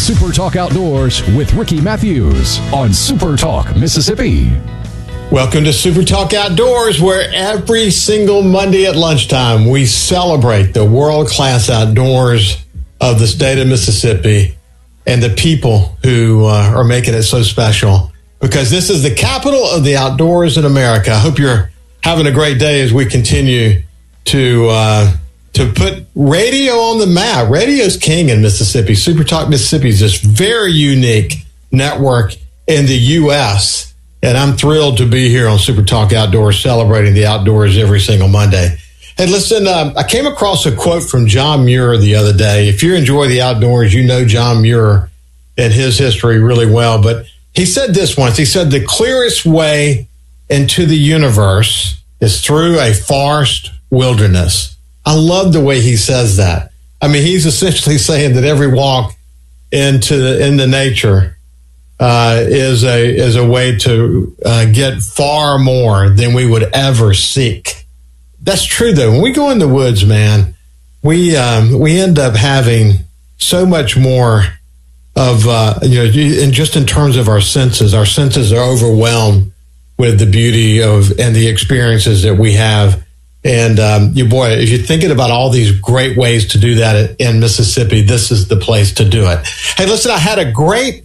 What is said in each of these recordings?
Super Talk Outdoors with Ricky Matthews on Super Talk Mississippi. Welcome to Super Talk Outdoors, where every single Monday at lunchtime we celebrate the world-class outdoors of the state of Mississippi and the people who are making it so special, because this is the capital of the outdoors in America. I hope you're having a great day as we continue to put radio on the map. Radio's king in Mississippi. Super Talk Mississippi is this very unique network in the U.S., and I'm thrilled to be here on Super Talk Outdoors, celebrating the outdoors every single Monday. Hey, listen, I came across a quote from John Muir the other day. If you enjoy the outdoors, you know John Muir and his history really well. But he said this once. He said, the clearest way into the universe is through a forest wilderness. I love the way he says that. I mean, he's essentially saying that every walk into nature is a way to get far more than we would ever seek. That's true, though. When we go in the woods, man, we end up having so much more of and just in terms of our senses are overwhelmed with the beauty of and the experiences that we have. And if you're thinking about all these great ways to do that in Mississippi, this is the place to do it. Hey, listen, I had a great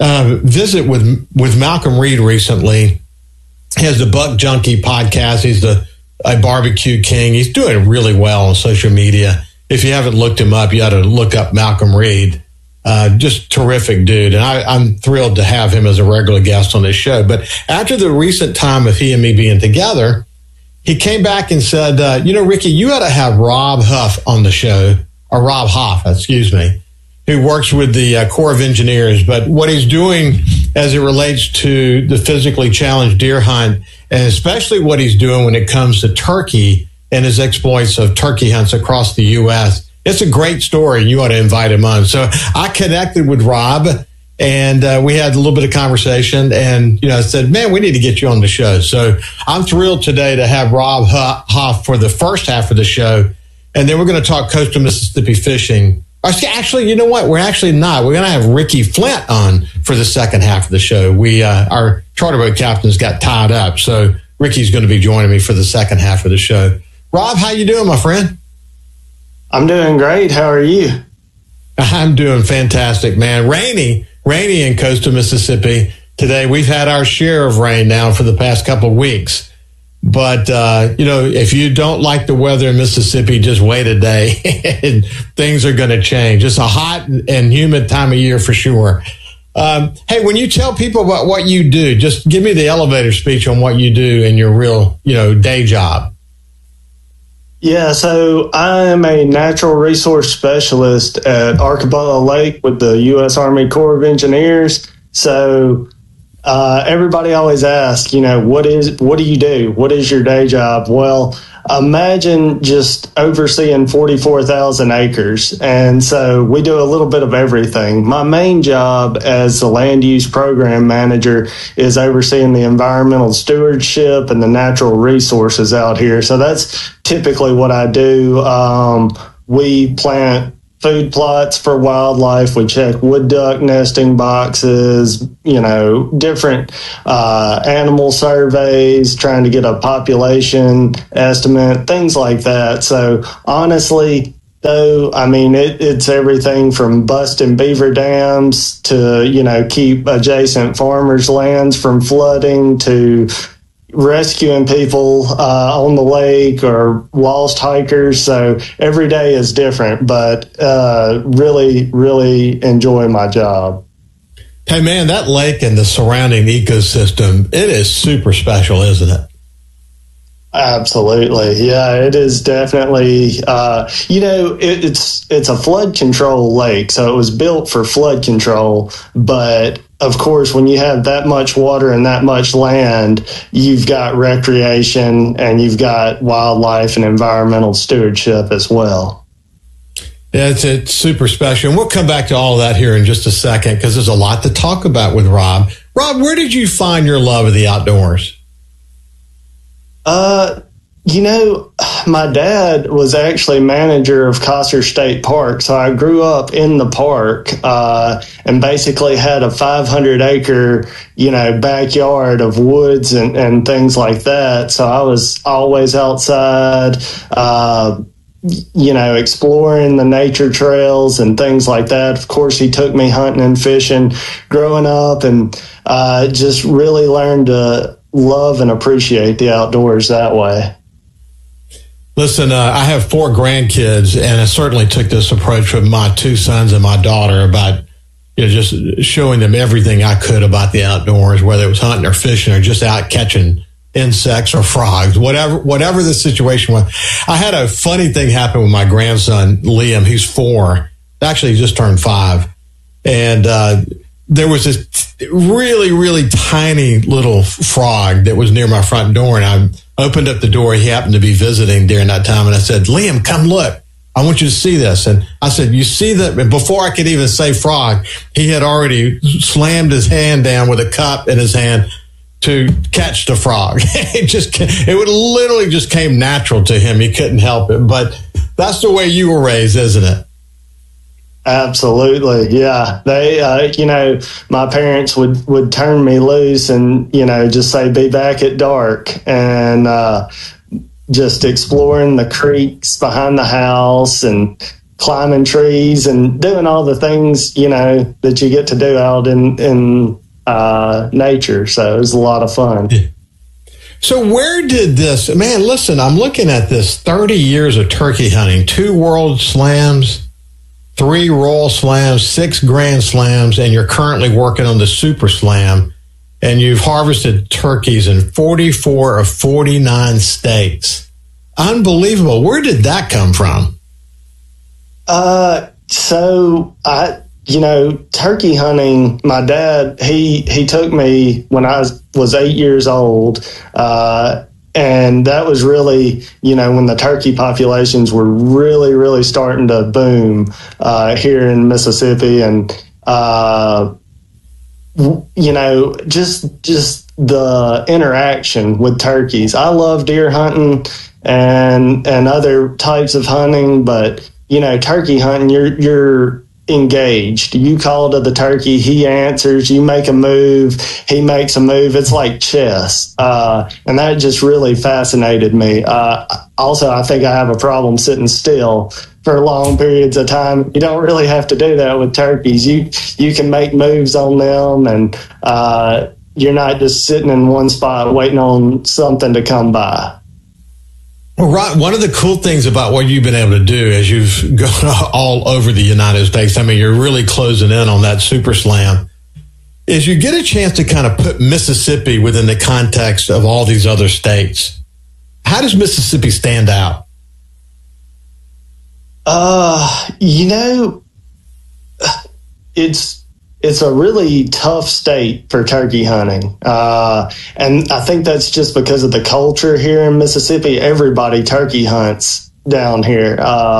visit with Malcolm Reed recently. He has the Buck Junkie podcast. He's a barbecue king. He's doing really well on social media. If you haven't looked him up, you ought to look up Malcolm Reed. Just terrific dude. And I'm thrilled to have him as a regular guest on this show. But after the recent time of he and me being together, he came back and said, Ricky, you ought to have Rob Hoff on the show, or Rob Hoff, excuse me, who works with the Corps of Engineers. But what he's doing as it relates to the physically challenged deer hunt, and especially what he's doing when it comes to turkey and his exploits of turkey hunts across the U.S., it's a great story. You ought to invite him on. So I connected with Rob, and we had a little bit of conversation, and I said, man, we need to get you on the show. So I'm thrilled today to have Rob Hoff for the first half of the show, and then we're going to talk coastal Mississippi fishing. Actually, you know what? We're actually not. We're going to have Ricky Flint on for the second half of the show. Our charter boat captains got tied up, so Ricky's going to be joining me for the second half of the show. Rob, how you doing, my friend? I'm doing great. How are you? I'm doing fantastic, man. Rainy in coastal Mississippi today. We've had our share of rain now for the past couple of weeks. But, if you don't like the weather in Mississippi, just wait a day and things are going to change. It's a hot and humid time of year for sure. Hey, when you tell people about what you do, just give me the elevator speech on what you do in your real, day job. Yeah, so I am a natural resource specialist at Arcabella Lake with the U.S. Army Corps of Engineers. So everybody always asks, what do you do? What is your day job? Well, imagine just overseeing 44,000 acres. And so we do a little bit of everything. My main job as the land use program manager is overseeing the environmental stewardship and the natural resources out here. So that's typically what I do. We plant food plots for wildlife. We check wood duck nesting boxes, different animal surveys, trying to get a population estimate, things like that. So honestly, though, it's everything from busting beaver dams to, keep adjacent farmers' lands from flooding to rescuing people on the lake or lost hikers. So every day is different, but really, really enjoy my job. Hey, man, that lake and the surrounding ecosystem, it is super special, isn't it? Absolutely. Yeah, it is definitely, it's a flood control lake. So it was built for flood control, but of course, when you have that much water and that much land, you've got recreation and you've got wildlife and environmental stewardship as well. Yeah, it's super special. And we'll come back to all of that here in just a second because there's a lot to talk about with Rob. Rob, where did you find your love of the outdoors? my dad was actually manager of Kosser State Park, so I grew up in the park and basically had a 500-acre, backyard of woods and things like that. So I was always outside, exploring the nature trails and things like that. Of course, he took me hunting and fishing growing up, and just really learned to love and appreciate the outdoors that way. Listen, I have 4 grandkids, and I certainly took this approach with my 2 sons and my daughter about just showing them everything I could about the outdoors, whether it was hunting or fishing or just out catching insects or frogs, whatever the situation was. I had a funny thing happen with my grandson, Liam. He's 4. Actually, he just turned 5. And there was this really, really tiny little frog that was near my front door, and I opened up the door. He happened to be visiting during that time, and I said, Liam, come look. I want you to see this. And I said, you see that? And before I could even say frog, he had already slammed his hand down with a cup in his hand to catch the frog. It would literally just came natural to him. He couldn't help it. But that's the way you were raised, isn't it? Absolutely. Yeah. They, my parents would turn me loose and, just say, be back at dark, and just exploring the creeks behind the house and climbing trees and doing all the things, that you get to do out in nature. So it was a lot of fun. So where did this, man, listen, I'm looking at this 30 years of turkey hunting, 2 World Slams, 3 Royal Slams, 6 Grand Slams, and you're currently working on the Super Slam, and you've harvested turkeys in 44 of 49 states. Unbelievable. Where did that come from? So turkey hunting, my dad, he took me when I was 8 years old, and that was really, when the turkey populations were really, really starting to boom here in Mississippi. And, just the interaction with turkeys. I love deer hunting and other types of hunting, but, turkey hunting, you're engaged. You call to the turkey, he answers, you make a move, he makes a move. It's like chess. And that just really fascinated me. Also, I think I have a problem sitting still for long periods of time. You don't really have to do that with turkeys. You can make moves on them, and you're not just sitting in one spot waiting on something to come by. Well, Rod, one of the cool things about what you've been able to do as you've gone all over the United States, I mean, you're really closing in on that Super Slam, is you get a chance to kind of put Mississippi within the context of all these other states. How does Mississippi stand out? It's a really tough state for turkey hunting. And I think that's just because of the culture here in Mississippi. Everybody turkey hunts down here.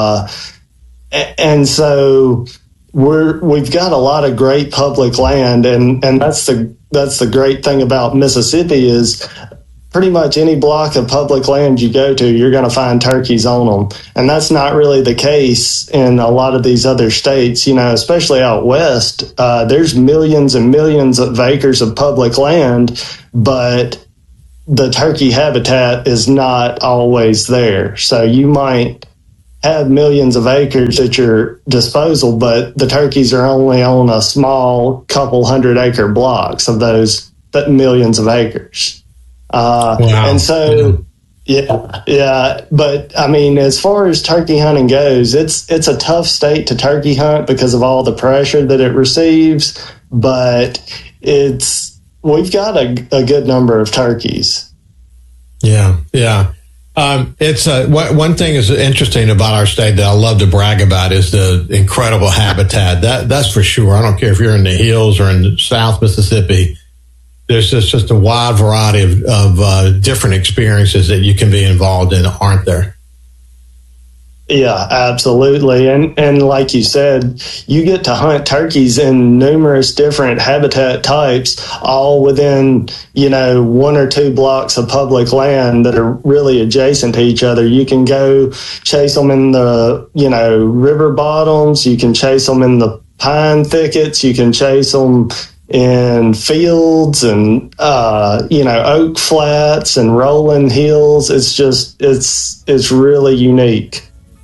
And so we've got a lot of great public land, and that's the great thing about Mississippi is pretty much any block of public land you go to, you're going to find turkeys on them. And that's not really the case in a lot of these other states, especially out west. There's millions and millions of acres of public land, but the turkey habitat is not always there. So you might have millions of acres at your disposal, but the turkeys are only on a small couple 100-acre blocks of those millions of acres. Wow. And so, yeah. But I mean, as far as turkey hunting goes, it's a tough state to turkey hunt because of all the pressure that it receives. But we've got a good number of turkeys. Yeah. It's one thing is interesting about our state that I love to brag about is the incredible habitat. That's for sure. I don't care if you're in the hills or in South Mississippi. There's just a wide variety of different experiences that you can be involved in, aren't there? Yeah, absolutely. And like you said, you get to hunt turkeys in numerous different habitat types, all within, 1 or 2 blocks of public land that are really adjacent to each other. You can go chase them in the, river bottoms. You can chase them in the pine thickets. You can chase them in fields and, oak flats and rolling hills. It's really unique.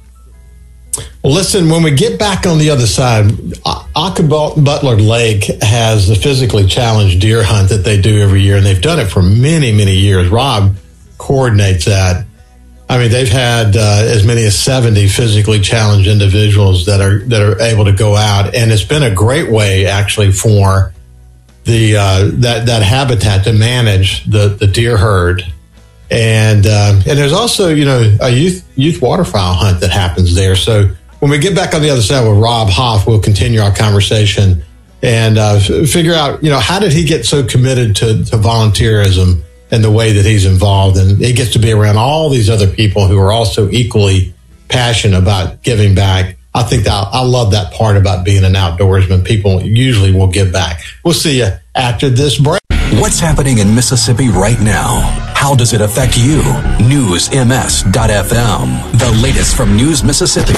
Well, listen, when we get back on the other side, Butler Lake has the physically challenged deer hunt that they do every year, and they've done it for many, many years. Rob coordinates that. I mean, they've had as many as 70 physically challenged individuals that are able to go out, and it's been a great way, actually, for the that habitat to manage the deer herd. And there's also, a youth waterfowl hunt that happens there. So when we get back on the other side with Rob Hoff, we'll continue our conversation and figure out, how did he get so committed to volunteerism and the way that he's involved. And he gets to be around all these other people who are also equally passionate about giving back. I think that I love that part about being an outdoorsman. People usually will give back. We'll see you after this break. What's happening in Mississippi right now? How does it affect you? NewsMS.FM. The latest from News Mississippi.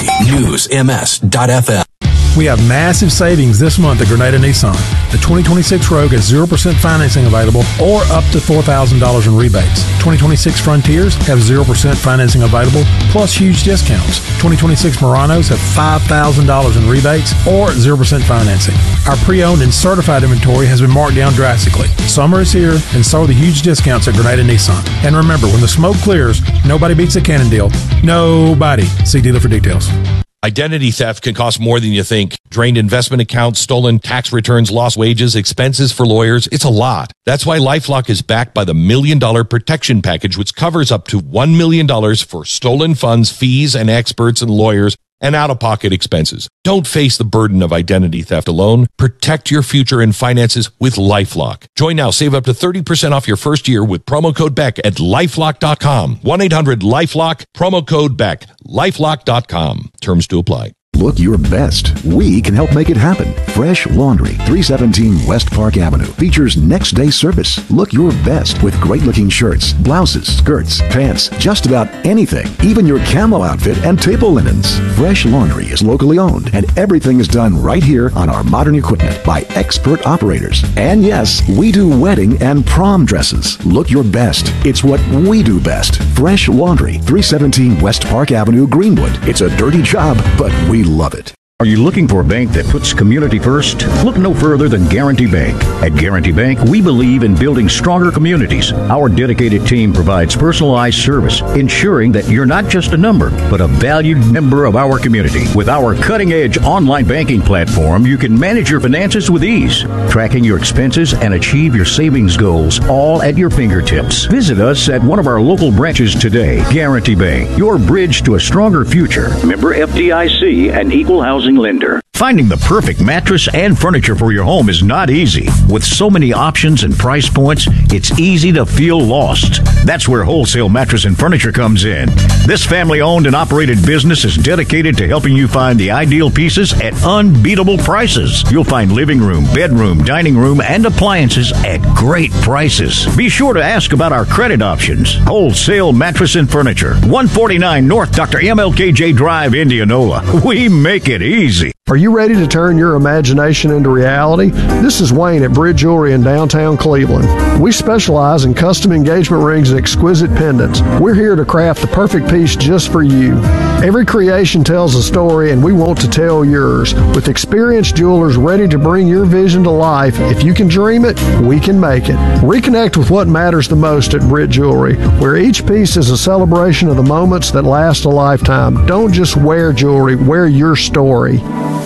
NewsMS.FM. We have massive savings this month at Grenada Nissan. The 2026 Rogue has 0% financing available or up to $4,000 in rebates. 2026 Frontiers have 0% financing available plus huge discounts. 2026 Muranos have $5,000 in rebates or 0% financing. Our pre-owned and certified inventory has been marked down drastically. Summer is here and so are the huge discounts at Grenada Nissan. And remember, when the smoke clears, nobody beats a Cannon deal. Nobody. See dealer for details. Identity theft can cost more than you think. Drained investment accounts, stolen tax returns, lost wages, expenses for lawyers. It's a lot. That's why LifeLock is backed by the $1 Million Protection Package, which covers up to $1 million for stolen funds, fees, and experts and lawyers and out-of-pocket expenses. Don't face the burden of identity theft alone. Protect your future and finances with LifeLock. Join now. Save up to 30% off your first year with promo code BECK at LifeLock.com. 1-800-LifeLock, promo code BECK, LifeLock.com. Terms to apply. Look your best. We can help make it happen. Fresh Laundry, 317 West Park Avenue, features next day service. Look your best with great-looking shirts, blouses, skirts, pants, just about anything, even your camo outfit and table linens. Fresh Laundry is locally owned, and everything is done right here on our modern equipment by expert operators. And yes, we do wedding and prom dresses. Look your best. It's what we do best. Fresh Laundry, 317 West Park Avenue, Greenwood. It's a dirty job, but we love it. Are you looking for a bank that puts community first? Look no further than Guarantee Bank. At Guarantee Bank, we believe in building stronger communities. Our dedicated team provides personalized service, ensuring that you're not just a number, but a valued member of our community. With our cutting-edge online banking platform, you can manage your finances with ease, tracking your expenses and achieve your savings goals, all at your fingertips. Visit us at one of our local branches today. Guarantee Bank, your bridge to a stronger future. Member FDIC and Equal Housing Lender. Finding the perfect mattress and furniture for your home is not easy. With so many options and price points, it's easy to feel lost. That's where Wholesale Mattress and Furniture comes in. This family-owned and operated business is dedicated to helping you find the ideal pieces at unbeatable prices. You'll find living room, bedroom, dining room, and appliances at great prices. Be sure to ask about our credit options. Wholesale Mattress and Furniture, 149 North Dr. MLKJ Drive, Indianola. We make it easy. Are you ready to turn your imagination into reality? This is Wayne at Bridge Jewelry in downtown Cleveland. We specialize in custom engagement rings and exquisite pendants. We're here to craft the perfect piece just for you. Every creation tells a story, and we want to tell yours. With experienced jewelers ready to bring your vision to life, if you can dream it, we can make it. Reconnect with what matters the most at Bridge Jewelry, where each piece is a celebration of the moments that last a lifetime. Don't just wear jewelry, wear your story.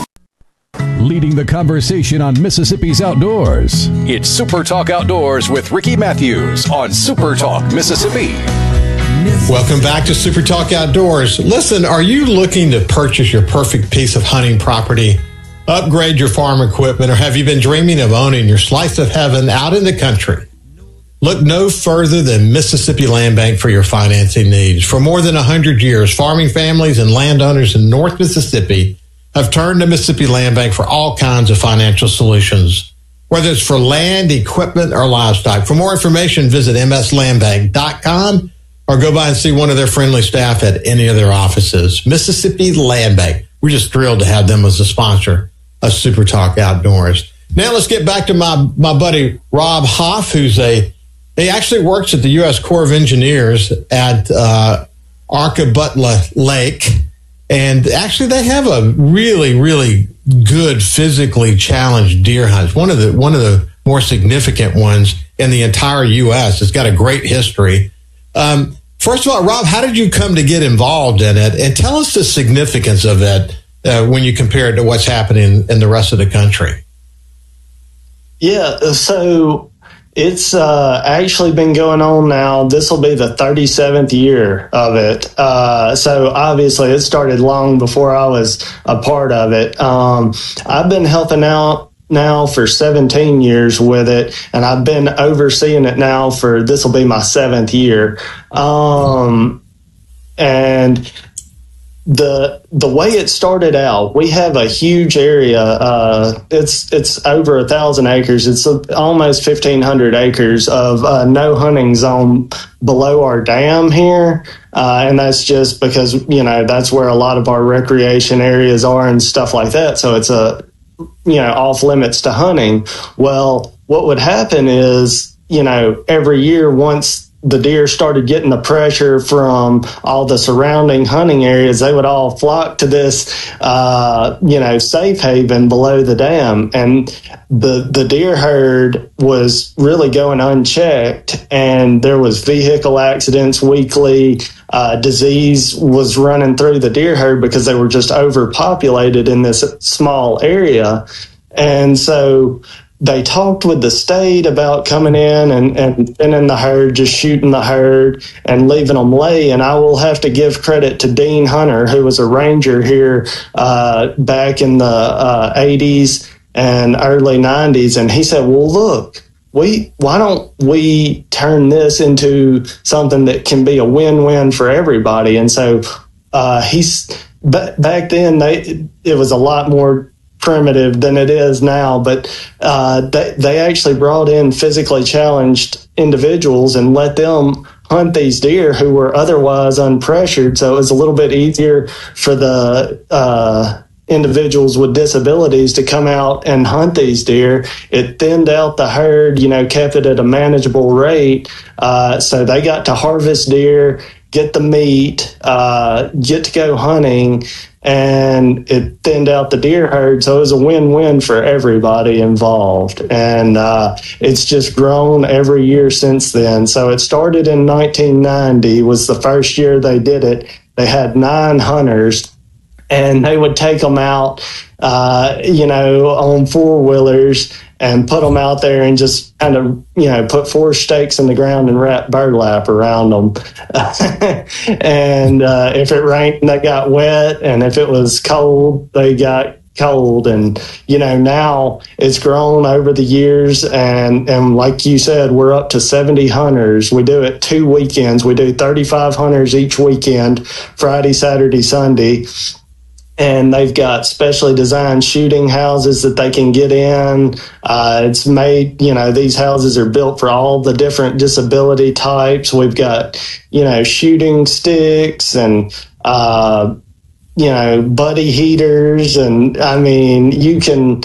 Leading the conversation on Mississippi's outdoors. It's Super Talk Outdoors with Ricky Matthews on Super Talk Mississippi. Welcome back to Super Talk Outdoors. Listen, are you looking to purchase your perfect piece of hunting property, upgrade your farm equipment, or have you been dreaming of owning your slice of heaven out in the country? Look no further than Mississippi Land Bank for your financing needs. For more than 100 years, farming families and landowners in North Mississippi have turned to Mississippi Land Bank for all kinds of financial solutions, whether it's for land, equipment, or livestock. For more information, visit mslandbank.com or go by and see one of their friendly staff at any of their offices. Mississippi Land Bank. We're just thrilled to have them as a sponsor of Super Talk Outdoors. Now let's get back to my buddy Rob Hoff, he actually works at the U.S. Corps of Engineers at Arkabutla Lake. And actually they have a really, really good physically challenged deer hunt. One of the more significant ones in the entire U.S. It's got a great history. First of all, Rob, how did you come to get involved in it? And tell us the significance of it when you compare it to what's happening in the rest of the country. Yeah, so it's actually been going on now. This will be the 37th year of it. So obviously it started long before I was a part of it. I've been helping out now for 17 years with it, and I've been overseeing it now for, this will be my 7th year. And the way it started out, we have a huge area. It's over 1,000 acres. It's almost 1,500 acres of no hunting zone below our dam here. And that's just because, that's where a lot of our recreation areas are and stuff like that. So it's off limits to hunting. Well, what would happen is, every year once the deer started getting the pressure from all the surrounding hunting areas, they would all flock to this, safe haven below the dam. And the deer herd was really going unchecked, and there was vehicle accidents weekly. Disease was running through the deer herd because they were just overpopulated in this small area. And so they talked with the state about coming in and thinning the herd, just shooting the herd and leaving them lay. And I will have to give credit to Dean Hunter, who was a ranger here back in the 80s and early 90s. And he said, well, look, why don't we turn this into something that can be a win-win for everybody? And so back then, it was a lot more primitive than it is now, but they actually brought in physically challenged individuals and let them hunt these deer who were otherwise unpressured. So it was a little bit easier for the individuals with disabilities to come out and hunt these deer. It thinned out the herd, kept it at a manageable rate. So they got to harvest deer, get the meat, get to go hunting, and it thinned out the deer herd. So it was a win-win for everybody involved. And it's just grown every year since then. So it started in 1990 was the first year they did it. They had 9 hunters, and they would take them out, on 4-wheelers and put them out there and just kind of, put 4 stakes in the ground and wrap burlap around them. And if it rained, they got wet. And if it was cold, they got cold. And, now it's grown over the years. And like you said, we're up to 70 hunters. We do it 2 weekends. We do 35 hunters each weekend, Friday, Saturday, Sunday. And they've got specially designed shooting houses that they can get in. It's made, these houses are built for all the different disability types. We've got, shooting sticks and, buddy heaters. And I mean, you can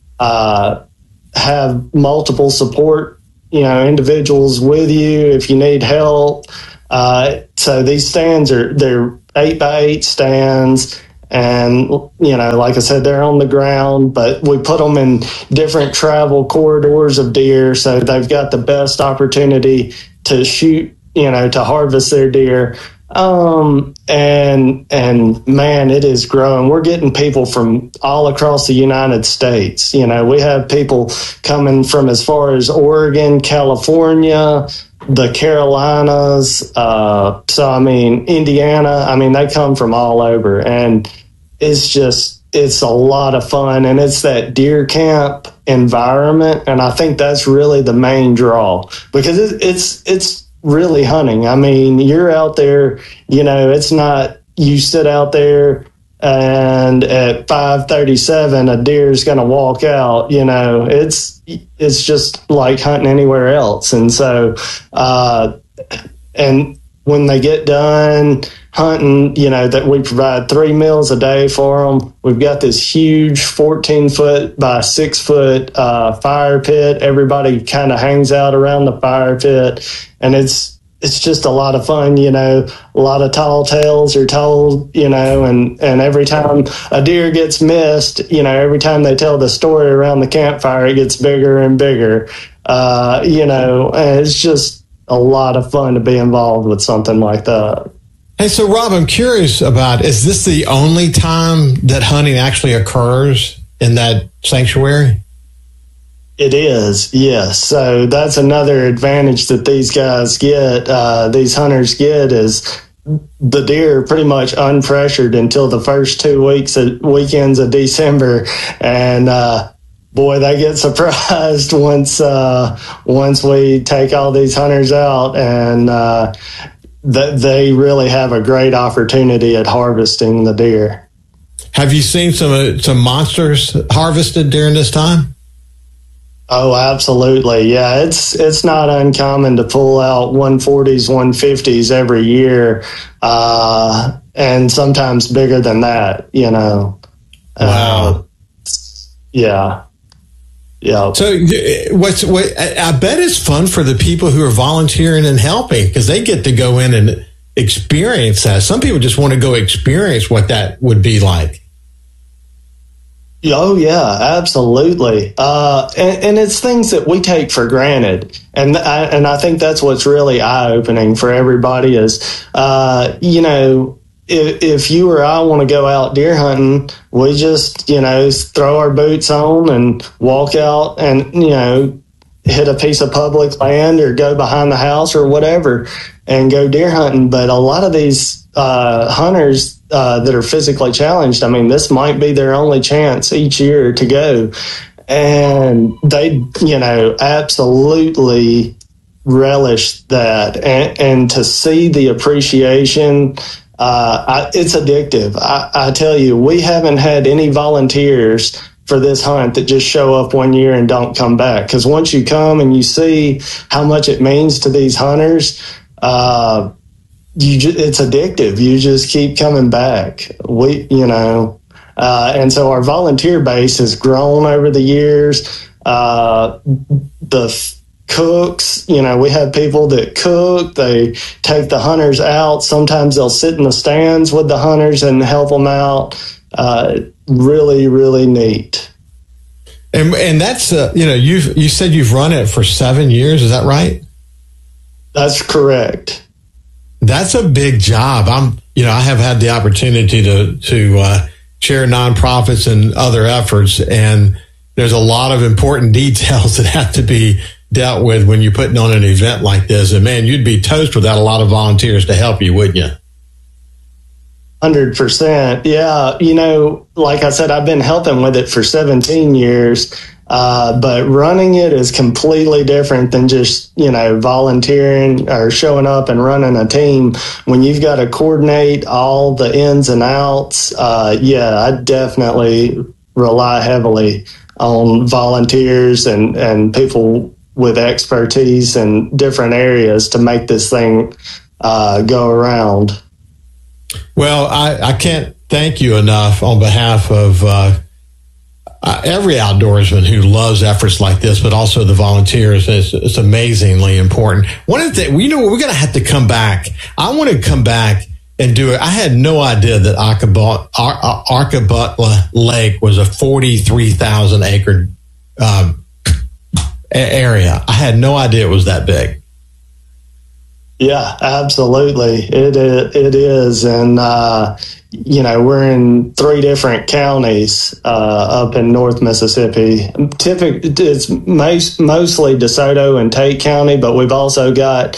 have multiple support, individuals with you if you need help. So these stands they're 8x8 stands. And, like I said, they're on the ground, but we put them in different travel corridors of deer. So they've got the best opportunity to shoot, to harvest their deer. And man, it is growing. We're getting people from all across the United States. We have people coming from as far as Oregon, California, the Carolinas. Indiana. They come from all over, and it's a lot of fun. And it's that deer camp environment, and I think that's really the main draw, because it's really hunting. I mean, you're out there, it's not you sit out there and at 5:37 a deer is going to walk out. It's just like hunting anywhere else. And so and when they get done hunting, that we provide 3 meals a day for them. We've got this huge 14-foot by 6-foot fire pit. Everybody kind of hangs out around the fire pit, and it's just a lot of fun. A lot of tall tales are told, and every time a deer gets missed, every time they tell the story around the campfire, it gets bigger and bigger. And it's just a lot of fun to be involved with something like that. Hey, so Rob, I'm curious about, is this the only time that hunting actually occurs in that sanctuary? It is, yes. So that's another advantage that these guys get, these hunters get, is the deer are pretty much unpressured until the first 2 weekends of December. And, boy, they get surprised once we take all these hunters out, and they really have a great opportunity at harvesting the deer. Have you seen some monsters harvested during this time? Oh, absolutely. Yeah, it's not uncommon to pull out 140s, 150s every year, and sometimes bigger than that, Wow. Yeah. Yeah. So I bet it's fun for the people who are volunteering and helping, because they get to go in and experience that. Some people just want to go experience what that would be like. Oh, yeah, absolutely. And it's things that we take for granted. And I think that's what's really eye-opening for everybody is, if you or I want to go out deer hunting, we just, throw our boots on and walk out and, hit a piece of public land or go behind the house or whatever and go deer hunting. But a lot of these hunters that are physically challenged, I mean, this might be their only chance each year to go. And they, absolutely relish that. And to see the appreciation, it's addictive. I tell you, we haven't had any volunteers for this hunt that just show up one year and don't come back. Because once you come and you see how much it means to these hunters, it's addictive. You just keep coming back. And so our volunteer base has grown over the years. The cooks, we have people that cook. They take the hunters out. Sometimes they'll sit in the stands with the hunters and help them out. Really, really neat. And that's you said you've run it for 7 years. Is that right? That's correct. That's a big job. I have had the opportunity to chair nonprofits and other efforts, and there's a lot of important details that have to be dealt with when you're putting on an event like this. And man, you'd be toast without a lot of volunteers to help you, wouldn't you? 100%. Yeah. Like I said, I've been helping with it for 17 years. But running it is completely different than just, volunteering or showing up and running a team. When you've got to coordinate all the ins and outs, I definitely rely heavily on volunteers and people with expertise in different areas to make this thing go around. Well, I can't thank you enough on behalf of every outdoorsman who loves efforts like this, but also the volunteers. It's amazingly important. One of the things, we're going to have to come back. I want to come back and do it. I had no idea that Arkabutla Lake was a 43,000 acre area. I had no idea it was that big. Yeah, absolutely. It is. And, we're in 3 different counties up in North Mississippi. It's mostly DeSoto and Tate County, but we've also got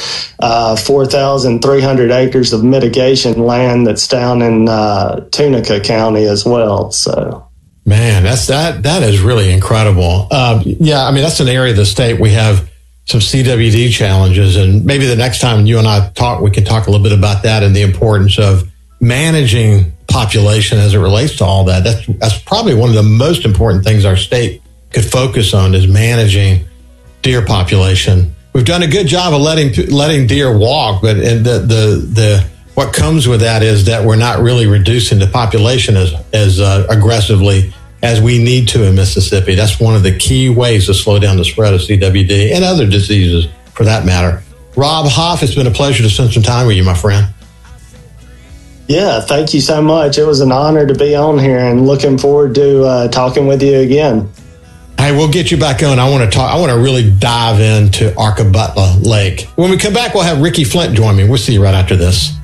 4,300 acres of mitigation land that's down in Tunica County as well. So, Man, that is really incredible. Yeah, I mean, that's an area of the state we have some CWD challenges, and maybe the next time you and I talk, we can talk a little bit about that and the importance of managing population as it relates to all that. That's probably one of the most important things our state could focus on, is managing deer population. We've done a good job of letting deer walk, but the what comes with that is that we're not really reducing the population as aggressively as we need to in Mississippi. That's one of the key ways to slow down the spread of CWD and other diseases for that matter. Rob Hoff, it's been a pleasure to spend some time with you, my friend. Yeah, thank you so much. It was an honor to be on here, and looking forward to talking with you again. Hey, we'll get you back on. I want to really dive into Arkabutla Lake. When we come back, we'll have Ricky Flint join me. We'll see you right after this.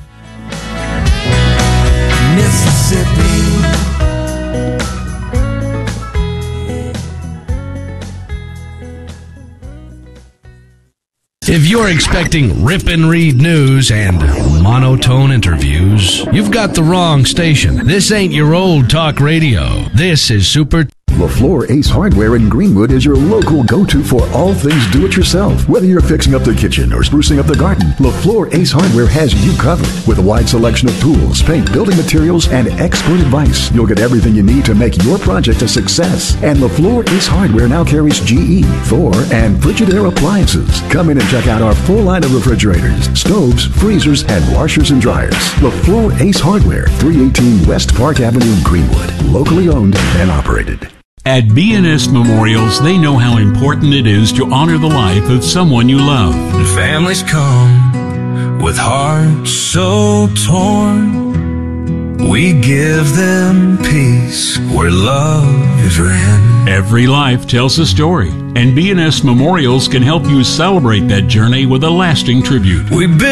Mississippi. If you're expecting rip and read news and monotone interviews, you've got the wrong station. This ain't your old talk radio. This is Super LaFleur Ace Hardware in Greenwood is your local go-to for all things do-it-yourself. Whether you're fixing up the kitchen or sprucing up the garden, LaFleur Ace Hardware has you covered. With a wide selection of tools, paint, building materials, and expert advice, you'll get everything you need to make your project a success. And LaFleur Ace Hardware now carries GE, Thor, and Frigidaire appliances. Come in and check out our full line of refrigerators, stoves, freezers, and washers and dryers. LaFleur Ace Hardware, 318 West Park Avenue, Greenwood. Locally owned and operated. At B&S Memorials, they know how important it is to honor the life of someone you love. And families come with hearts so torn. We give them peace where love is ran. Every life tells a story, and B&S Memorials can help you celebrate that journey with a lasting tribute. We've been